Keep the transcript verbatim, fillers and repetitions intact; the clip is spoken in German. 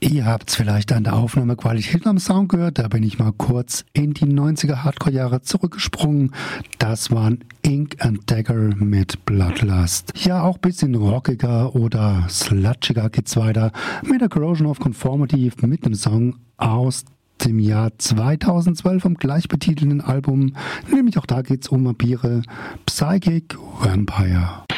Ihr habt es vielleicht an der Aufnahmequalität am Sound gehört, da bin ich mal kurz in die neunziger Hardcore-Jahre zurückgesprungen. Das waren Ink and Dagger mit Bloodlust. Ja, auch ein bisschen rockiger oder sludgiger geht's weiter mit der Corrosion of Conformity mit einem Song aus dem Jahr zweitausendzwölf vom gleichbetitelten Album. Nämlich auch da geht's um Vampire, Psychic Vampire.